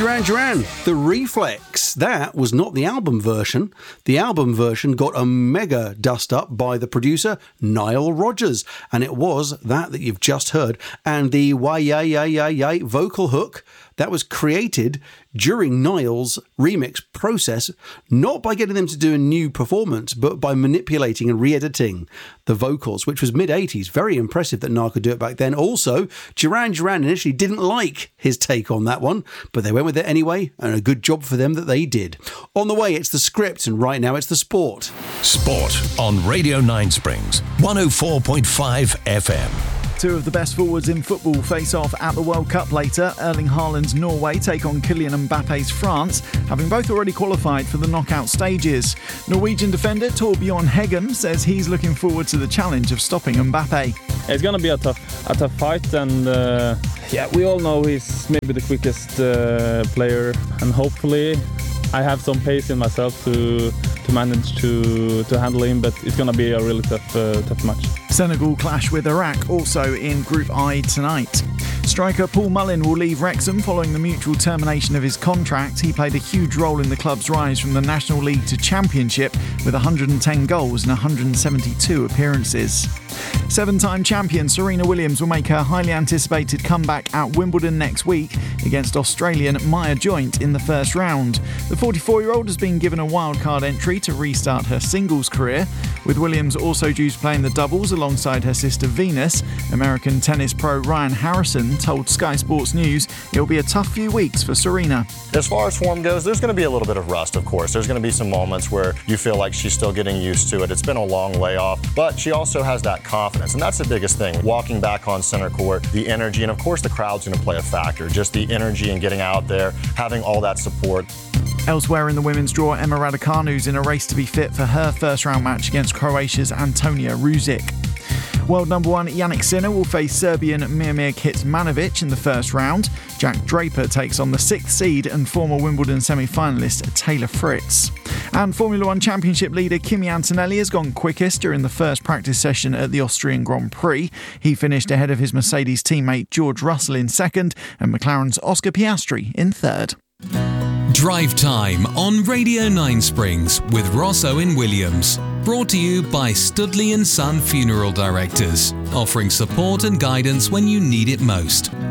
Duran Duran, The Reflex. That was not the album version. The album version got a mega dust-up by the producer, Nile Rodgers. And it was that you've just heard. And the why-yay-yay-yay vocal hook, that was created during Niall's remix process, not by getting them to do a new performance, but by manipulating and re-editing the vocals, which was mid-80s. Very impressive that Niall could do it back then. Also, Duran Duran initially didn't like his take on that one, but they went with it anyway, and a good job for them that they did. On the way, it's the script, and right now it's the sport. Sport on Radio 9 Springs, 104.5 FM. Two of the best forwards in football face off at the World Cup later. Erling Haaland's Norway take on Kylian Mbappe's France, having both already qualified for the knockout stages. Norwegian defender Torbjorn Hegem says he's looking forward to the challenge of stopping Mbappe. It's going to be a tough fight, and we all know he's maybe the quickest player, and hopefully I have some pace in myself to manage to handle him, but it's going to be a really tough match. Senegal clash with Iraq also in Group I tonight. Striker Paul Mullin will leave Wrexham following the mutual termination of his contract. He played a huge role in the club's rise from the National League to Championship with 110 goals and 172 appearances. Seven-time champion Serena Williams will make her highly anticipated comeback at Wimbledon next week against Australian Maya Joint in the first round. The 44-year-old has been given a wildcard entry to restart her singles career, with Williams also due to play in the doubles alongside her sister Venus. American tennis pro Ryan Harrison told Sky Sports News it'll be a tough few weeks for Serena. As far as form goes, there's going to be a little bit of rust, of course. There's going to be some moments where you feel like she's still getting used to it. It's been a long layoff, but she also has that confidence, and that's the biggest thing. Walking back on center court, the energy, and of course the crowd's going to play a factor. Just the energy and getting out there, having all that support. Elsewhere in the women's draw, Emma Raducanu's in a race to be fit for her first-round match against Croatia's Antonija Ružić. World number one Jannik Sinner will face Serbian Miomir Kecmanovic in the first round. Jack Draper takes on the sixth seed and former Wimbledon semi-finalist Taylor Fritz. And Formula One Championship leader Kimi Antonelli has gone quickest during the first practice session at the Austrian Grand Prix. He finished ahead of his Mercedes teammate George Russell in second and McLaren's Oscar Piastri in third. Drive Time on Radio 9 Springs with Ross Owen Williams. Brought to you by Studley & Son Funeral Directors, offering support and guidance when you need it most.